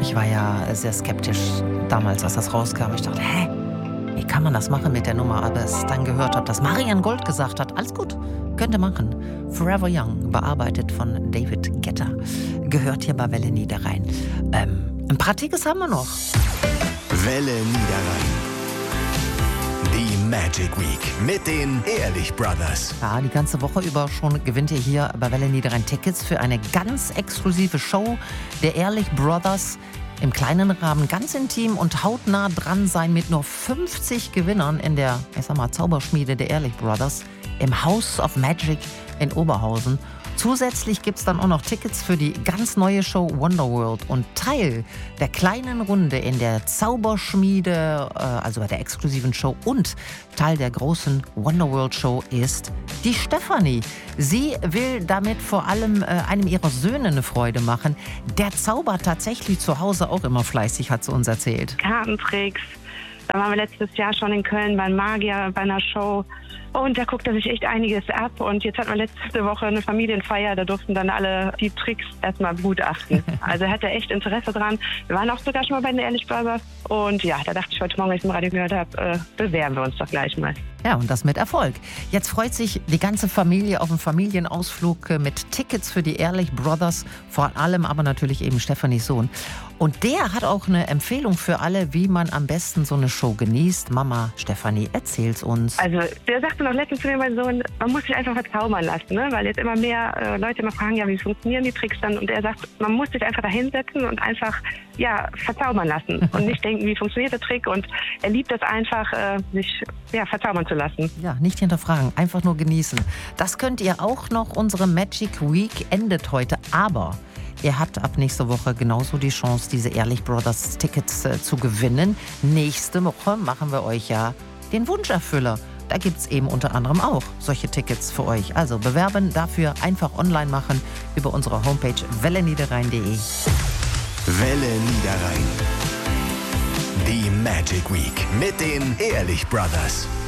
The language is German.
Ich war ja sehr skeptisch damals, als das rauskam. Ich dachte, wie kann man das machen mit der Nummer? Aber als ich dann gehört habe, dass Marian Gold gesagt hat, alles gut, könnt ihr machen. Forever Young, bearbeitet von David Guetta, gehört hier bei Welle Niederrhein. Ein paar Tickets haben wir noch. Welle Niederrhein. Die Magic Week mit den Ehrlich Brothers. Ja, die ganze Woche über schon gewinnt ihr hier bei Welle Niederrhein Tickets für eine ganz exklusive Show der Ehrlich Brothers. Im kleinen Rahmen, ganz intim und hautnah dran sein mit nur 50 Gewinnern in der, Zauberschmiede der Ehrlich Brothers im House of Magic in Oberhausen. Zusätzlich gibt es dann auch noch Tickets für die ganz neue Show Wonderworld. Und Teil der kleinen Runde in der Zauberschmiede, also bei der exklusiven Show, und Teil der großen Wonderworld Show ist die Stefanie. Sie will damit vor allem einem ihrer Söhne eine Freude machen. Der zaubert tatsächlich zu Hause auch immer fleißig, hat sie uns erzählt. Kartentricks. Da waren wir letztes Jahr schon in Köln beim Magier, bei einer Show. Und da guckt er sich echt einiges ab. Und jetzt hatten wir letzte Woche eine Familienfeier. Da durften dann alle die Tricks erstmal begutachten. Also er hatte echt Interesse dran. Wir waren auch sogar schon mal bei den Ehrlich Brothers. Und ja, da dachte ich heute Morgen, als ich im Radio gehört habe, bewerben wir uns doch gleich mal. Ja, und das mit Erfolg. Jetzt freut sich die ganze Familie auf einen Familienausflug mit Tickets für die Ehrlich Brothers. Vor allem aber natürlich eben Stefanis Sohn. Und der hat auch eine Empfehlung für alle, wie man am besten so eine Show genießt. Mama Stefanie, erzähl's uns. Also der sagte noch letztens zu mir, mein Sohn, man muss sich einfach verzaubern lassen, ne? Weil jetzt immer mehr Leute immer fragen, ja, wie funktionieren die Tricks dann? Und er sagt, man muss sich einfach da hinsetzen und einfach, verzaubern lassen und nicht denken, wie funktioniert der Trick. Und er liebt es einfach, sich verzaubern zu lassen. Ja, nicht hinterfragen, einfach nur genießen. Das könnt ihr auch noch. Unsere Magic Week endet heute, aber ihr habt ab nächste Woche genauso die Chance, diese Ehrlich Brothers Tickets zu gewinnen. Nächste Woche machen wir euch ja den Wunscherfüller. Da gibt es eben unter anderem auch solche Tickets für euch. Also bewerben dafür einfach online machen über unsere Homepage welleniederrhein.de. Welle Niederrhein. Die Magic Week mit den Ehrlich Brothers.